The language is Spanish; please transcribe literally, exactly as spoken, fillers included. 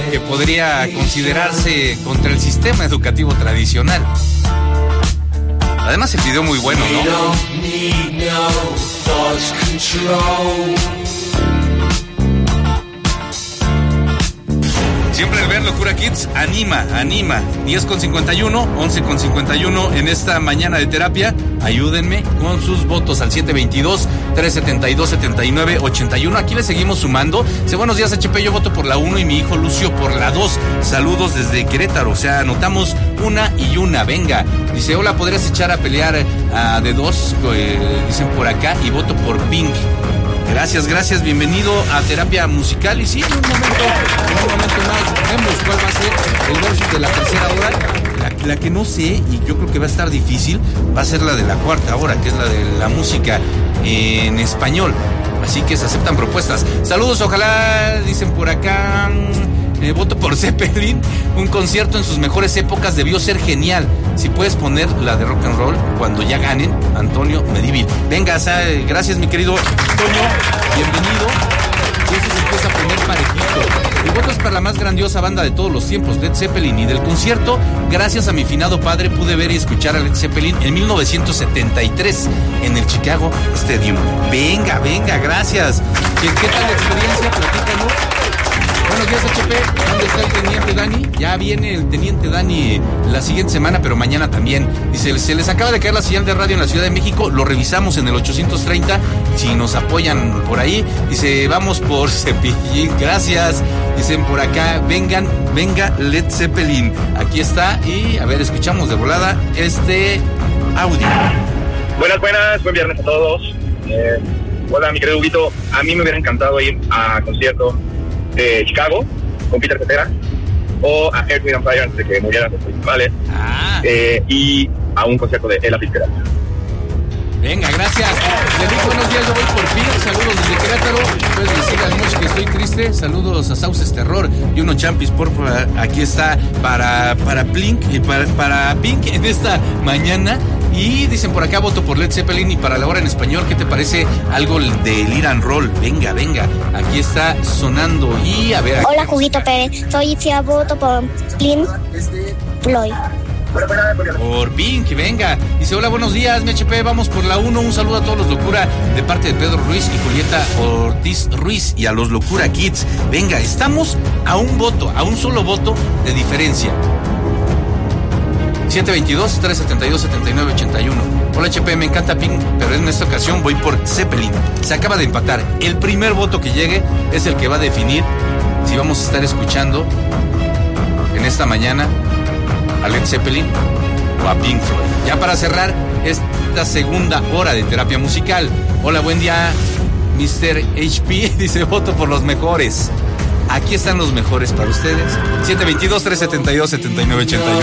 que podría considerarse contra el sistema educativo tradicional. Además, el video muy bueno, ¿no? Siempre el ver Locura Kids anima, anima. diez con cincuenta y uno, once con cincuenta y uno en esta mañana de terapia. Ayúdenme con sus votos al siete veintidós, trescientos setenta y dos, setenta y nueve, ochenta y uno. Aquí le seguimos sumando. Dice, buenos días, H P, yo voto por la uno y mi hijo Lucio por la dos. Saludos desde Querétaro. O sea, anotamos una y una. Venga. Dice, hola, ¿podrías echar a pelear a de dos? Eh, dicen por acá, y voto por Pink. Gracias, gracias, bienvenido a Terapia Musical. Y sí, en un momento, en un momento más vemos cuál va a ser el versus de la tercera hora. La, la que no sé, y yo creo que va a estar difícil, va a ser la de la cuarta hora, que es la de la música en español. Así que se aceptan propuestas. Saludos, ojalá, dicen por acá, eh, voto por Zeppelin. Un concierto en sus mejores épocas debió ser genial. Si puedes poner la de rock and roll cuando ya ganen, Antonio Medivil. Venga, ¿sabe? Gracias, mi querido Antonio, bienvenido. Y eso se empieza a poner parejito. Mi voto es para la más grandiosa banda de todos los tiempos, Led Zeppelin. Y del concierto, gracias a mi finado padre, pude ver y escuchar a Led Zeppelin en mil novecientos setenta y tres en el Chicago Stadium. Venga, venga, gracias. ¿Qué, qué tal la experiencia? Platícanos. Buenos días, H P. ¿Dónde está el teniente Dani? Ya viene el teniente Dani la siguiente semana, pero mañana también. Dice, se les acaba de caer la señal de radio en la Ciudad de México. Lo revisamos en el ochocientos treinta. Si nos apoyan por ahí. Dice, vamos por Cepillín. Gracias. Dicen por acá, vengan, venga Led Zeppelin. Aquí está. Y, a ver, escuchamos de volada este audio. Buenas, buenas. Buen viernes a todos. Eh, hola, mi querido Huguito. A mí me hubiera encantado ir a concierto de Chicago con Peter Cetera o a Earth, Wind and Fire antes de que murieran los principales, ah. eh, y a un concierto de Ella Fitzgerald. Venga, gracias. Le digo buenos días, yo voy por Pink. Saludos desde Querétaro. Puedes decirle al Moch que estoy triste. Saludos a Sauces Terror y unos champis por aquí está para para Blink y para, para Pink en esta mañana. Y dicen por acá, voto por Led Zeppelin. Y para la hora en español, ¿qué te parece algo del Iran Roll? Venga, venga, aquí está sonando. Y a ver aquí. Hola, Juguito Pérez, soy Itzia, voto por Pink Floyd. Por Pink, venga. Dice, hola, buenos días, mi H P, vamos por la uno. Un saludo a todos los Locura de parte de Pedro Ruiz y Julieta Ortiz Ruiz y a los Locura Kids. Venga, estamos a un voto, a un solo voto de diferencia. siete veintidós, trescientos setenta y dos, setenta y nueve, ochenta y uno. Hola, H P, me encanta Pink, pero en esta ocasión voy por Zeppelin. Se acaba de empatar. El primer voto que llegue es el que va a definir si vamos a estar escuchando en esta mañana a Led Zeppelin o a Pink Floyd. Ya para cerrar esta segunda hora de terapia musical. Hola, buen día, mister H P. Dice, voto por los mejores. Aquí están los mejores para ustedes. siete veintidós, trescientos setenta y dos, setenta y nueve, ochenta y uno.